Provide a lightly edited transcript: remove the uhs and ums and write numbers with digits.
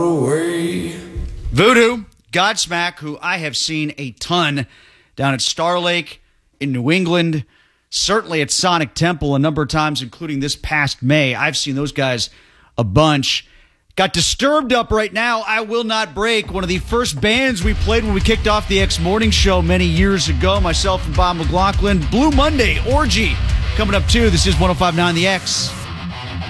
away. Voodoo, Godsmack, who I have seen a ton down at Star Lake in New England, certainly at Sonic Temple a number of times, including this past May. I've seen those guys a bunch. Got Disturbed up right now. I Will Not Break, one of the first bands we played when we kicked off the X Morning Show many years ago. Myself and Bob McLaughlin. Blue Monday, Orgy, coming up too. This is 105.9 The X.